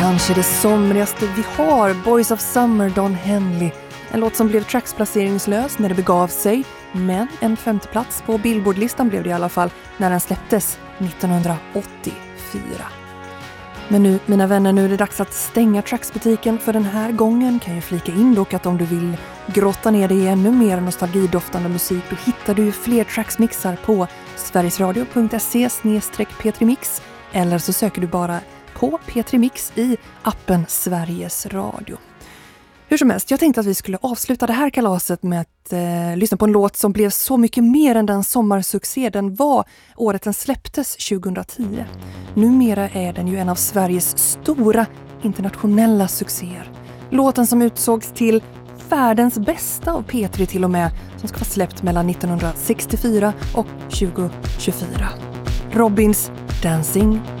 Kanske det somrigaste vi har, Boys of Summer, Don Henley. En låt som blev tracksplaceringslös när det begav sig, men en femteplats på Billboardlistan blev det i alla fall när den släpptes 1984. Men nu, mina vänner, nu är det dags att stänga tracksbutiken för den här gången. Kan jag flika in dock att om du vill grotta ner dig i ännu mer nostalgidoftande musik, då hittar du fler tracksmixar på sverigesradio.se/p3mix, eller så söker du bara på P3 Mix i appen Sveriges Radio. Hur som helst, jag tänkte att vi skulle avsluta det här kalaset med att lyssna på en låt som blev så mycket mer än den sommarsuccé den var året den släpptes 2010. Numera är den ju en av Sveriges stora internationella succéer. Låten som utsågs till världens bästa av P3 till och med, som ska vara släppt mellan 1964 och 2024. Robins Dancing